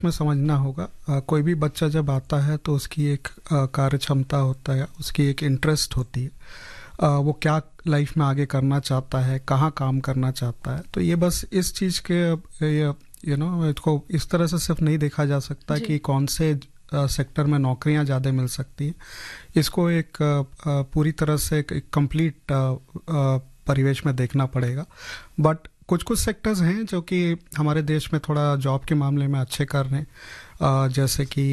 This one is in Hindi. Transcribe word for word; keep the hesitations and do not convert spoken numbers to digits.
में समझना होगा। अ, कोई भी बच्चा जब आता है तो उसकी एक अ, कार्य क्षमता होता है, उसकी एक इंटरेस्ट होती है। अ, वो क्या लाइफ में आगे करना चाहता है, कहाँ काम करना चाहता है। तो ये बस इस चीज़ के ये यू नो इसको इस तरह से सिर्फ नहीं देखा जा सकता जी। कि कौन से सेक्टर में नौकरियां ज़्यादा मिल सकती हैं। इसको एक अ, अ, पूरी तरह से एक कंप्लीट परिवेश में देखना पड़ेगा। बट कुछ कुछ सेक्टर्स हैं जो कि हमारे देश में थोड़ा जॉब के मामले में अच्छे कर रहे हैं। अ, जैसे कि